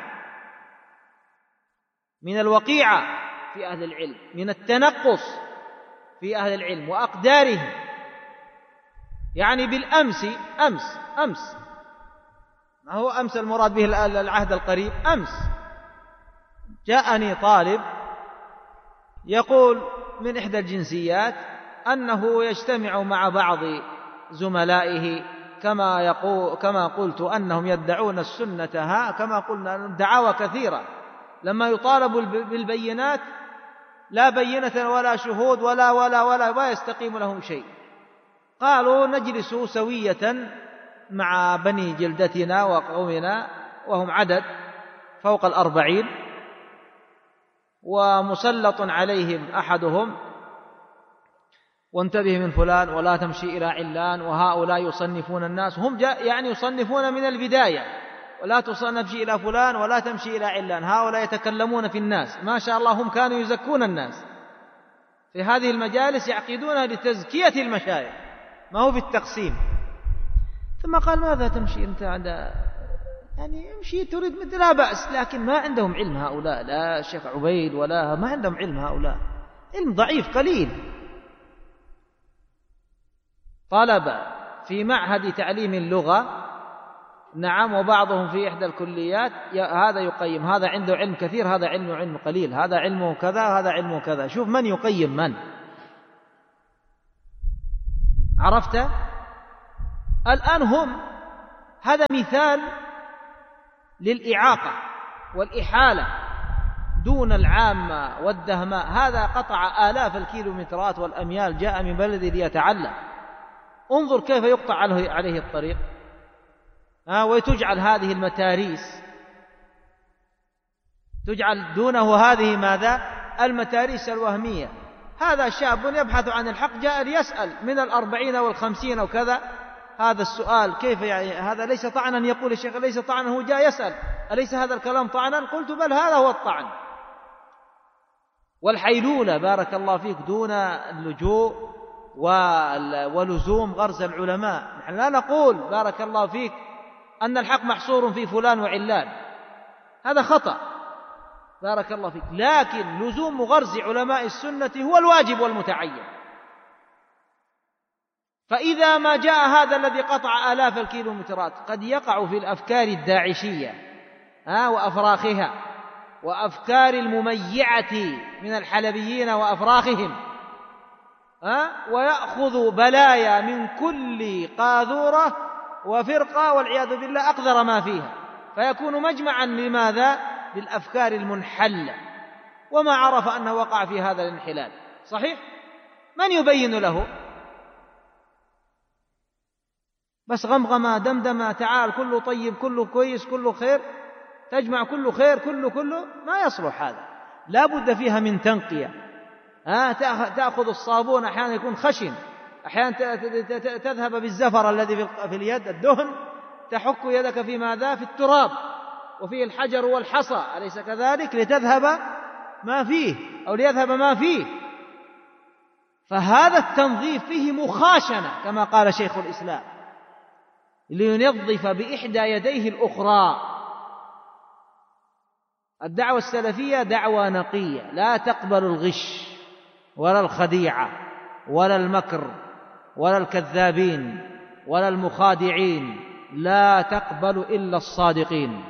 من الوقيعة في أهل العلم، من التنقص في أهل العلم وأقدارهم. يعني بالأمس أمس ما هو أمس المراد به العهد القريب، أمس جاءني طالب يقول من إحدى الجنسيات أنه يجتمع مع بعض زملائه كما قلت أنهم يدعون السنة، كما قلنا دعاوى كثيرة، لما يطالبوا بالبينات لا بينة ولا شهود ولا يستقيم لهم شيء. قالوا نجلس سوية مع بني جلدتنا وقومنا وهم عدد فوق 40، ومسلط عليهم أحدهم وانتبه من فلان ولا تمشي إلى علان، وهؤلاء يصنفون الناس، هم يعني يصنفون من البداية، ولا تمشي إلى فلان ولا تمشي إلى علان، هؤلاء يتكلمون في الناس، ما شاء الله هم كانوا يزكون الناس في هذه المجالس، يعقدونها لتزكية المشايخ ما هو بالتقسيم. ثم قال ماذا تمشي أنت يعني امشي تريد مثل لا بأس، لكن ما عندهم علم هؤلاء، لا الشيخ عبيد ولا ما عندهم علم هؤلاء، علم ضعيف قليل. طلب في معهد تعليم اللغة، نعم، وبعضهم في إحدى الكليات، هذا يقيم، هذا عنده علم كثير، هذا علم قليل، هذا علمه كذا، هذا علمه كذا. شوف من يقيم من. عرفت؟ الآن هم، هذا مثال للإعاقة والإحالة دون العامة والدهماء، هذا قطع آلاف الكيلومترات والأميال، جاء من بلده ليتعلم. انظر كيف يقطع عليه الطريق، وتجعل هذه المتاريس، تجعل دونه هذه ماذا؟ المتاريس الوهمية. هذا شاب يبحث عن الحق، جاء ليسأل من 40 و50 وكذا، هذا السؤال كيف يعني؟ هذا ليس طعنا، يقول الشيخ ليس طعنا، هو جاء يسأل أليس هذا الكلام طعنا؟ قلت بل هذا هو الطعن. والحيلولة بارك الله فيك دون اللجوء ولزوم غرز العلماء. نحن لا نقول بارك الله فيك أن الحق محصور في فلان وعلان، هذا خطأ بارك الله فيك، لكن لزوم غرز علماء السنة هو الواجب والمتعين. فإذا ما جاء هذا الذي قطع آلاف الكيلومترات قد يقع في الأفكار الداعشية وأفراخها وأفكار المميعة من الحلبيين وأفراخهم، ويأخذ بلايا من كل قاذورة وفرقة والعياذ بالله أقذر ما فيها، فيكون مجمعا لماذا؟ للأفكار المنحلة، وما عرف أنه وقع في هذا الانحلال. صحيح؟ من يبين له؟ بس غمغمة دمدمة، تعال كله طيب كله كويس كله خير، تجمع كله خير كله ما يصلح. هذا لا بد فيها من تنقية. تأخذ الصابون أحيانا يكون خشن، أحيانا تذهب بالزفر الذي في اليد الدهن، تحك يدك في ماذا؟ في التراب وفيه الحجر والحصى، أليس كذلك؟ لتذهب ما فيه أو ليذهب ما فيه. فهذا التنظيف فيه مخاشنة كما قال شيخ الإسلام، لينظف بإحدى يديه الأخرى. الدعوة السلفية دعوة نقية، لا تقبل الغش ولا الخديعة ولا المكر ولا الكذابين ولا المخادعين، لا تقبل إلا الصادقين.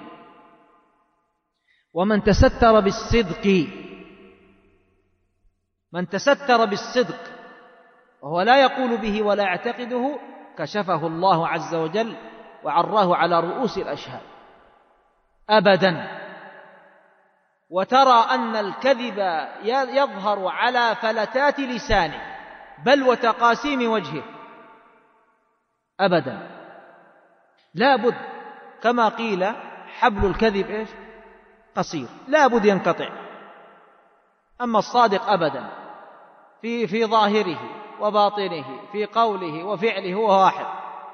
ومن تستر بالصدق، من تستر بالصدق وهو لا يقول به ولا يعتقده، كشفه الله عز وجل وعراه على رؤوس الأشهاد أبدا. وترى أن الكذب يظهر على فلتات لسانه بل وتقاسيم وجهه أبدا. لا بد كما قيل حبل الكذب إيش؟ قصير، لا بد ينقطع. أما الصادق أبدا في ظاهره وباطنه، في قوله وفعله هو واحد.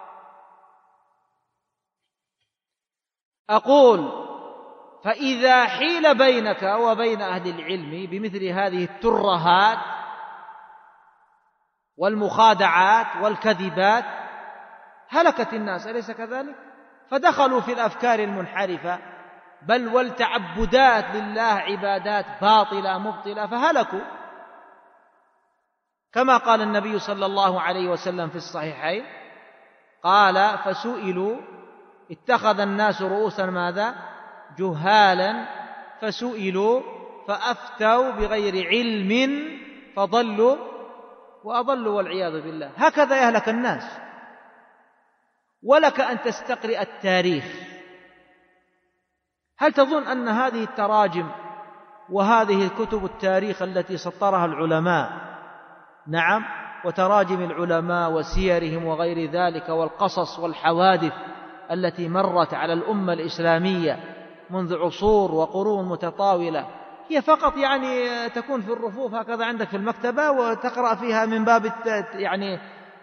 أقول فإذا حيل بينك وبين أهل العلم بمثل هذه الترهات والمخادعات والكذبات هلكت الناس، أليس كذلك؟ فدخلوا في الأفكار المنحرفة بل والتعبدات لله عبادات باطلة مبطلة فهلكوا. كما قال النبي صلى الله عليه وسلم في الصحيحين، قال فسئلوا اتخذ الناس رؤوسا ماذا؟ جهالا، فسئلوا فأفتوا بغير علم فضلوا وأضلوا والعياذ بالله. هكذا يهلك الناس. ولك أن تستقرئ التاريخ. هل تظن أن هذه التراجم وهذه كتب التاريخ التي سطرها العلماء، نعم، وتراجم العلماء وسيرهم وغير ذلك والقصص والحوادث التي مرت على الأمة الإسلامية منذ عصور وقرون متطاولة، هي فقط يعني تكون في الرفوف هكذا عندك في المكتبة وتقرأ فيها من باب يعني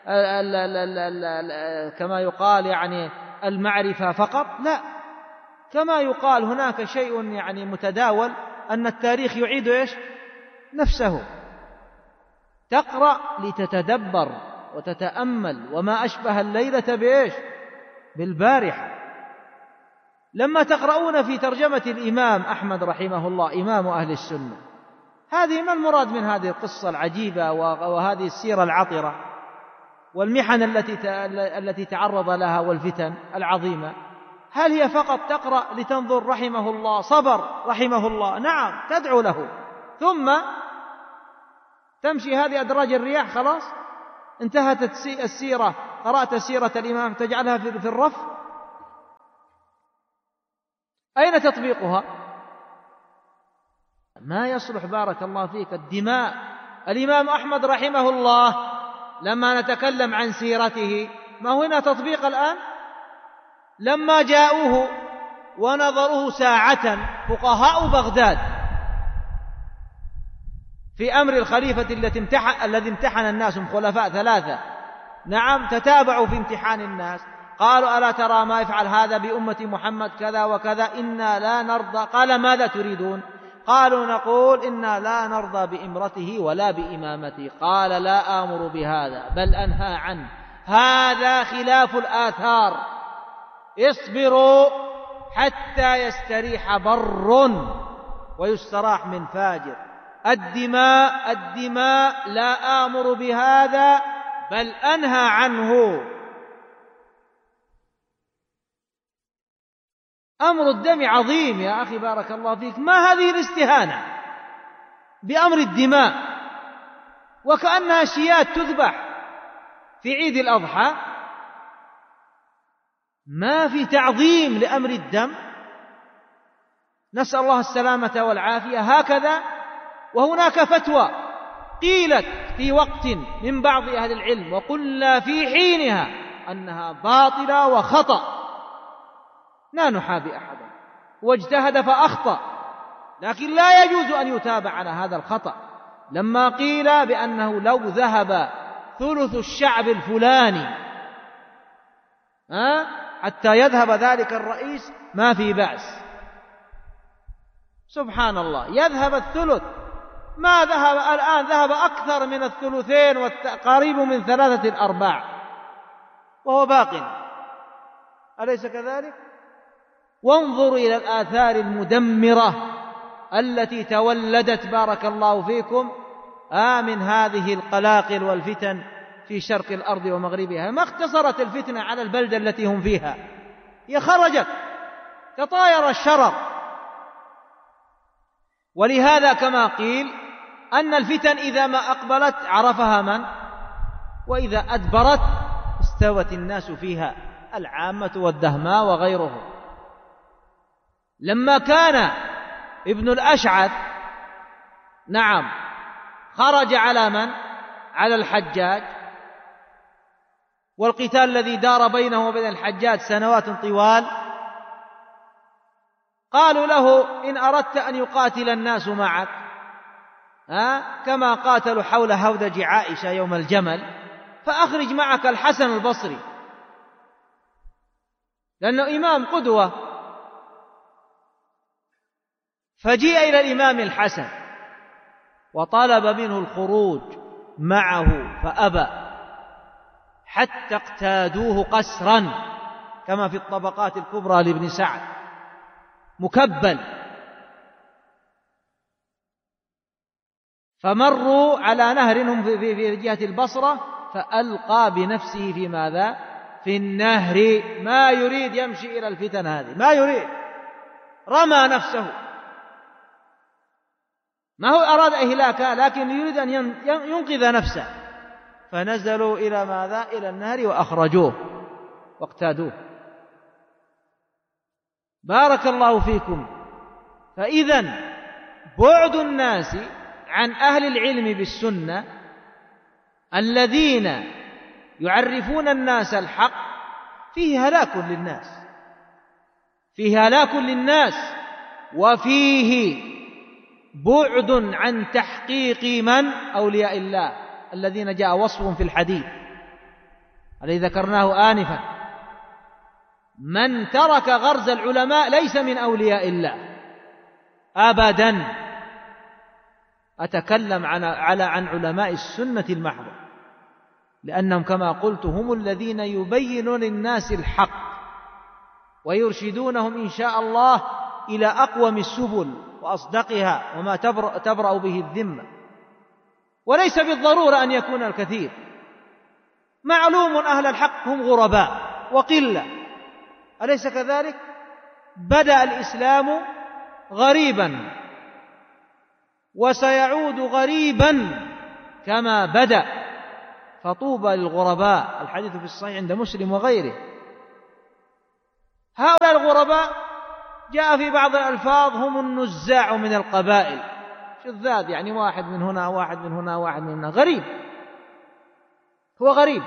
كما يقال يعني المعرفة فقط؟ لا، كما يقال هناك شيء يعني متداول أن التاريخ يعيد إيش؟ نفسه. تقرأ لتتدبر وتتأمل، وما أشبه الليلة بإيش؟ بالبارحة. لما تقرؤون في ترجمة الإمام أحمد رحمه الله إمام أهل السنة، هذه ما المراد من هذه القصة العجيبة وهذه السيرة العطرة والمحن التي تعرض لها والفتن العظيمة؟ هل هي فقط تقرأ لتنظر رحمه الله صبر رحمه الله؟ نعم، تدعو له، ثم تمشي هذه أدراج الرياح، خلاص انتهت السيرة، قرأت سيرة الإمام تجعلها في الرف؟ أين تطبيقها؟ ما يصلح بارك الله فيك الدماء. الإمام أحمد رحمه الله لما نتكلم عن سيرته، ما هنا تطبيق الآن؟ لما جاءوه ونظروه ساعة فقهاء بغداد في أمر الخليفة الذي امتحن الناس، هم خلفاء ثلاثة، نعم، تتابعوا في امتحان الناس، قالوا ألا ترى ما يفعل هذا بأمة محمد كذا وكذا، إنا لا نرضى. قال ماذا تريدون؟ قالوا نقول إنا لا نرضى بإمرته ولا بإمامته. قال لا آمر بهذا بل أنهى عنه، هذا خلاف الآثار، اصبروا حتى يستريح بر ويستراح من فاجر. الدماء لا آمر بهذا بل أنهى عنه. أمر الدم عظيم يا أخي بارك الله فيك. ما هذه الاستهانة بأمر الدماء وكأنها شيات تذبح في عيد الأضحى؟ ما في تعظيم لأمر الدم. نسأل الله السلامة والعافية. هكذا. وهناك فتوى قيلت في وقت من بعض أهل العلم وقلنا في حينها أنها باطلة وخطأ، لا نحابي أحدا، واجتهد فأخطأ، لكن لا يجوز أن يتابع على هذا الخطأ. لما قيل بأنه لو ذهب ثلث الشعب الفلاني حتى يذهب ذلك الرئيس ما في بأس، سبحان الله، يذهب الثلث، ما ذهب الآن، ذهب أكثر من الثلثين وقريب من 3/4 وهو باق، أليس كذلك؟ وانظروا إلى الآثار المدمرة التي تولدت بارك الله فيكم من هذه القلاقل والفتن في شرق الأرض ومغربها. ما اختصرت الفتنة على البلدة التي هم فيها، هي خرجت تطاير الشرر. ولهذا كما قيل أن الفتن إذا ما أقبلت عرفها من، وإذا أدبرت استوت الناس فيها، العامة والدهماء وغيرهم. لما كان ابن الأشعث نعم خرج على من؟ على الحجاج، والقتال الذي دار بينه وبين الحجاج سنوات طوال، قالوا له إن أردت أن يقاتل الناس معك كما قاتلوا حول هودج عائشة يوم الجمل، فأخرج معك الحسن البصري، لأنه إمام قدوة. فجيء إلى الإمام الحسن وطلب منه الخروج معه فأبى، حتى اقتادوه قسرا كما في الطبقات الكبرى لابن سعد، مكبل. فمروا على نهر هم في جهة البصرة، فألقى بنفسه في ماذا؟ في النهر. ما يريد يمشي إلى الفتن هذه، ما يريد، رمى نفسه، ما هو أراد إهلاكها، لكن يريد أن ينقذ نفسه. فنزلوا إلى ماذا؟ إلى النهر وأخرجوه واقتادوه. بارك الله فيكم. فإذن بعد الناس عن أهل العلم بالسنة الذين يعرفون الناس الحق فيه هلاك للناس، فيه هلاك للناس، وفيه بعد عن تحقيق من؟ أولياء الله الذين جاء وصفهم في الحديث الذي ذكرناه آنفا. من ترك غرز العلماء ليس من أولياء الله أبدا. أتكلم عن علماء السنة المحضة، لأنهم كما قلت هم الذين يبينون للناس الحق ويرشدونهم إن شاء الله إلى أقوم السبل وأصدقها وما تبرأ به الذمة. وليس بالضرورة أن يكون الكثير، معلوم أهل الحق هم غرباء وقلة، أليس كذلك؟ بدأ الإسلام غريبا وسيعود غريبا كما بدأ، فطوبى للغرباء. الحديث في الصحيح عند مسلم وغيره. هؤلاء الغرباء جاء في بعض الألفاظ هم النزاع من القبائل، شذاذ يعني واحد من هنا واحد من هنا واحد من هنا، غريب، هو غريب.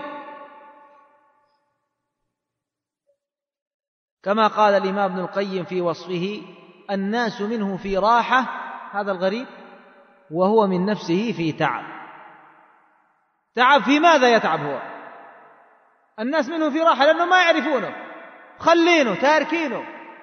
كما قال الإمام ابن القيم في وصفه: الناس منه في راحة، هذا الغريب، وهو من نفسه في تعب. تعب في ماذا يتعب هو؟ الناس منه في راحة لأنه ما يعرفونه، خلينه تاركينه،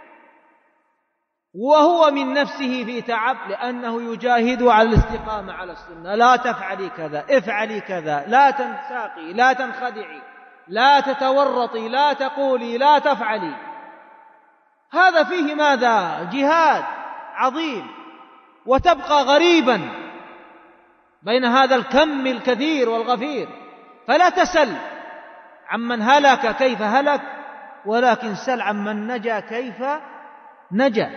وهو من نفسه في تعب لأنه يجاهد على الاستقامة على السنة. لا تفعلي كذا، افعلي كذا، لا تنساقي، لا تنخدعي، لا تتورطي، لا تقولي، لا تفعلي. هذا فيه ماذا؟ جهاد عظيم. وتبقى غريبا بين هذا الكم الكثير والغفير. فلا تسل عمن هلك كيف هلك، ولكن سل عمن نجا كيف نجا.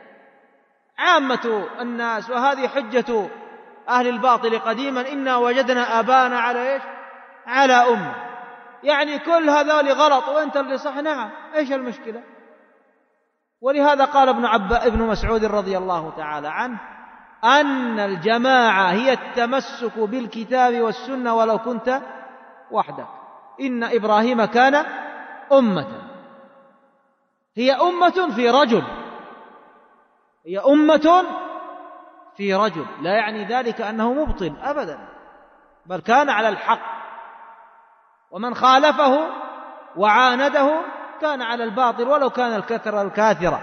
عامة الناس، وهذه حجة أهل الباطل قديما: إنا وجدنا آبانا على إيش؟ على أمة. يعني كل هذول غلط وأنت اللي صح. نعم، إيش المشكلة؟ ولهذا قال ابن مسعود رضي الله تعالى عنه: أن الجماعة هي التمسك بالكتاب والسنة ولو كنت وحدك. إن إبراهيم كان أمة، هي أمة في رجل، هي أمة في رجل، لا يعني ذلك أنه مبطل أبدا، بل كان على الحق، ومن خالفه وعانده كان على الباطل ولو كان الكثرة الكاثرة.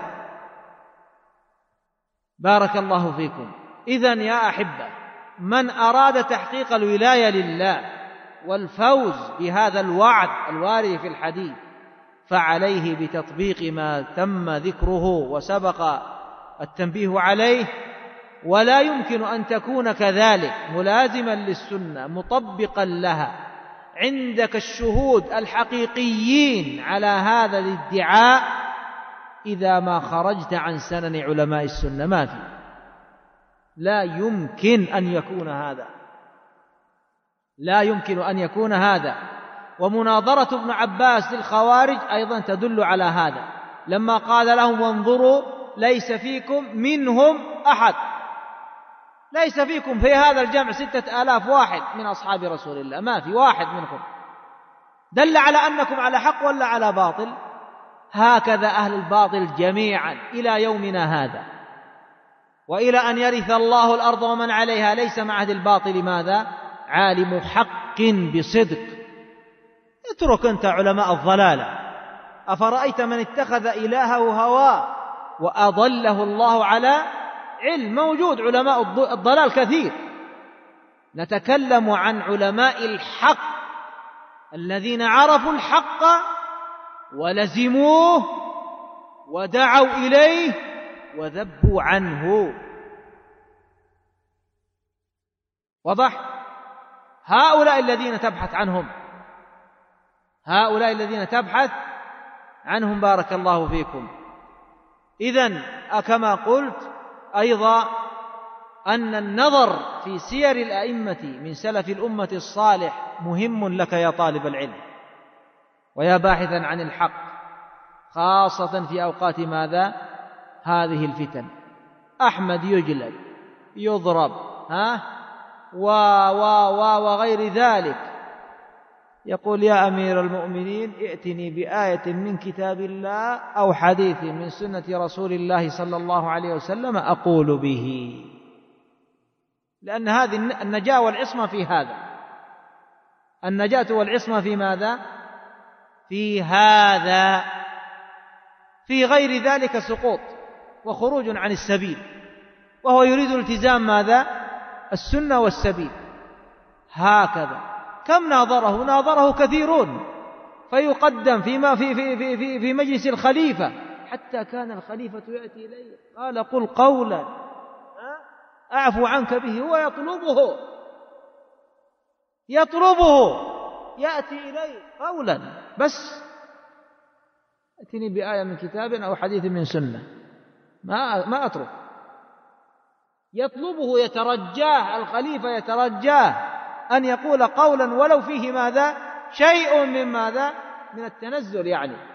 بارك الله فيكم. إذن يا أحبة، من أراد تحقيق الولاية لله والفوز بهذا الوعد الوارد في الحديث فعليه بتطبيق ما تم ذكره وسبق التنبيه عليه. ولا يمكن أن تكون كذلك ملازما للسنة مطبقا لها عندك الشهود الحقيقيين على هذا الادعاء إذا ما خرجت عن سنن علماء السنة. ما في، لا يمكن أن يكون هذا، لا يمكن أن يكون هذا. ومناظرة ابن عباس للخوارج أيضا تدل على هذا، لما قال لهم: وانظروا ليس فيكم منهم أحد، ليس فيكم في هذا الجمع 6,000 واحد من أصحاب رسول الله، ما في واحد منكم. دل على أنكم على حق ولا على باطل؟ هكذا أهل الباطل جميعا إلى يومنا هذا، وإلى أن يرث الله الأرض ومن عليها. ليس مع أهل الباطل ماذا؟ عالم حق بصدق. اترك أنت علماء الضلالة. أفرأيت من اتخذ إلهه هواه وأضله الله على علم؟ موجود علماء الضلال كثير. نتكلم عن علماء الحق الذين عرفوا الحق ولزموه ودعوا إليه وذبوا عنه. وضح؟ هؤلاء الذين تبحث عنهم، هؤلاء الذين تبحث عنهم. بارك الله فيكم. إذن كما قلت أيضا أن النظر في سير الأئمة من سلف الأمة الصالح مهم لك يا طالب العلم ويا باحثا عن الحق، خاصة في أوقات ماذا؟ هذه الفتن. أحمد يجلد، يضرب، وغير ذلك. يقول: يا أمير المؤمنين ائتني بآية من كتاب الله أو حديث من سنة رسول الله صلى الله عليه وسلم أقول به. لأن هذه النجاة والعصمة في هذا، النجاة والعصمة في ماذا؟ في هذا. في غير ذلك سقوط وخروج عن السبيل، وهو يريد التزام ماذا؟ السنة والسبيل. هكذا كم ناظره كثيرون، فيقدم في مجلس الخليفة، حتى كان الخليفة يأتي إليه قال: قل قولا أعفو عنك به. هو يطلبه يأتي إليه قولا بس: أتني بآية من كتاب أو حديث من سنة. ما أترك. يطلبه، يترجاه، الخليفة يترجاه أن يقول قولا ولو فيه ماذا؟ شيء من ماذا؟ من التنزل يعني.